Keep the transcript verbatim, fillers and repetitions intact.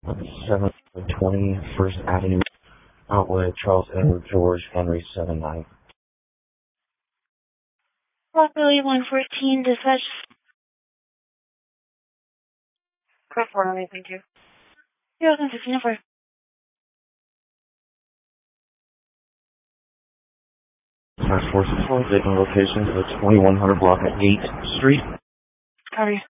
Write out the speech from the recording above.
seven twenty First Avenue, Outlet, Charles Edward George Henry seven nine. Properly one fourteen, dispatch. Correct four, thank you. zero one six four. Dispatch four six four, taking location to the twenty-one hundred block at eighth Street. Copy.